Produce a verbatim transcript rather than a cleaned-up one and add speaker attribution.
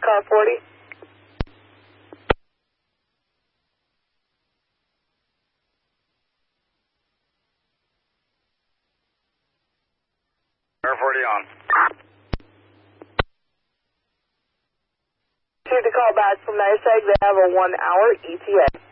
Speaker 1: car forty.
Speaker 2: Car forty on.
Speaker 1: To the call back from NYSEG, they have a one hour E T A.